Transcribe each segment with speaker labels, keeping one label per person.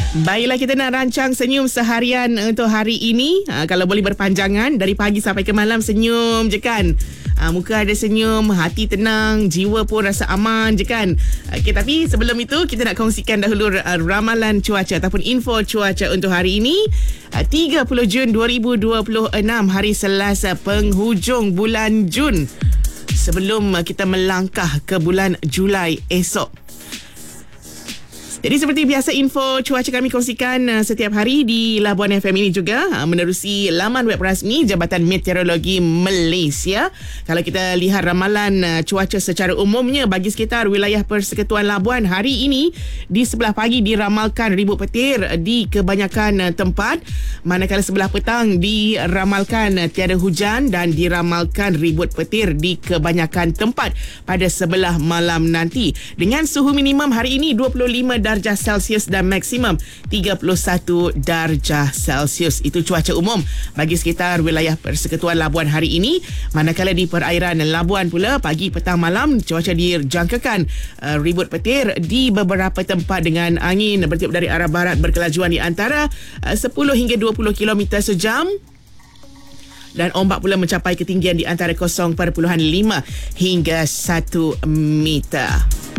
Speaker 1: Baiklah, kita nak rancang senyum seharian untuk hari ini. Kalau boleh berpanjangan, dari pagi sampai ke malam senyum je kan. Muka ada senyum, hati tenang, jiwa pun rasa aman je kan. Okey, tapi sebelum itu kita nak kongsikan dahulu ramalan cuaca ataupun info cuaca untuk hari ini. 30 Jun 2026, hari Selasa, penghujung bulan Jun. Sebelum kita melangkah ke bulan Julai esok. Jadi seperti biasa, info cuaca kami kongsikan setiap hari di Labuan FM ini juga menerusi laman web rasmi Jabatan Meteorologi Malaysia. Kalau kita lihat ramalan cuaca secara umumnya bagi sekitar wilayah Persekutuan Labuan hari ini, di sebelah pagi diramalkan ribut petir di kebanyakan tempat, manakala sebelah petang diramalkan tiada hujan dan diramalkan ribut petir di kebanyakan tempat pada sebelah malam nanti. Dengan suhu minimum hari ini 25 darjah Celsius dan maksimum 31 darjah Celsius. Itu cuaca umum bagi sekitar wilayah Persekutuan Labuan hari ini. Manakala di perairan Labuan pula, pagi, petang, malam cuaca dijangkakan ribut petir di beberapa tempat dengan angin bertiup dari arah barat berkelajuan di antara 10 hingga 20 km sejam. Dan ombak pula mencapai ketinggian di antara 0.5 hingga 1 meter.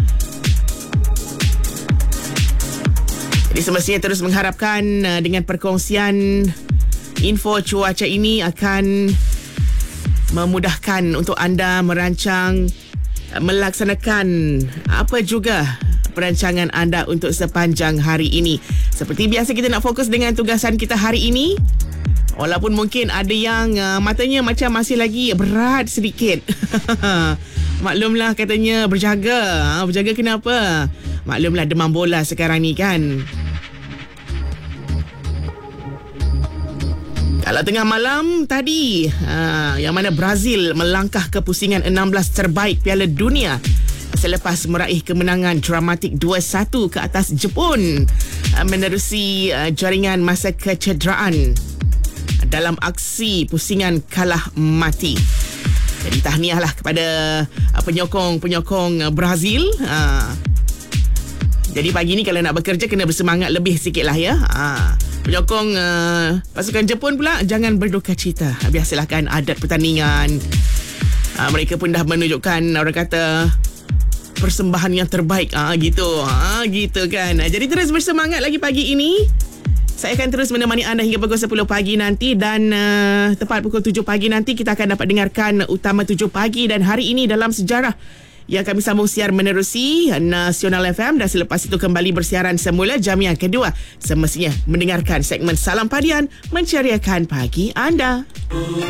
Speaker 1: Jadi semestinya terus mengharapkan dengan perkongsian info cuaca ini akan memudahkan untuk anda merancang, melaksanakan apa juga perancangan anda untuk sepanjang hari ini. Seperti biasa, kita nak fokus dengan tugasan kita hari ini. Walaupun mungkin ada yang matanya macam masih lagi berat sedikit. Maklumlah, katanya berjaga. Berjaga kenapa? Maklumlah, demam bola sekarang ni kan. Kalau tengah malam tadi, yang mana Brazil melangkah ke pusingan 16 terbaik Piala Dunia selepas meraih kemenangan dramatik 2-1 ke atas Jepun menerusi jaringan masa kecederaan dalam aksi pusingan kalah mati. Jadi tahniahlah kepada penyokong Brazil. Jadi pagi ni kalau nak bekerja kena bersemangat lebih sikit lah ya. Penyokong pasukan Jepun pula jangan berduka cita. Biasalah kan adat pertandingan. Mereka pun dah menunjukkan, orang kata, persembahan yang terbaik. Gitu kan. Jadi terus bersemangat lagi pagi ini. Saya akan terus menemani anda hingga pukul 10 pagi nanti. Dan tepat pukul 7 pagi nanti kita akan dapat dengarkan Utama 7 Pagi dan Hari Ini Dalam Sejarah yang kami sambung siar menerusi Nasional FM. Dan selepas itu kembali bersiaran semula jam yang kedua. Semestinya mendengarkan segmen Salam Padian menceriakan pagi anda.